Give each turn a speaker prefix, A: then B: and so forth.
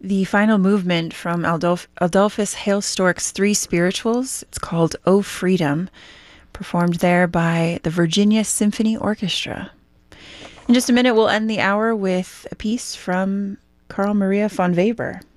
A: the final movement from Adolphus Hailstork's Three Spirituals. It's called "O Freedom," performed there by the Virginia Symphony Orchestra. In just a minute, we'll end the hour with a piece from Carl Maria von Weber.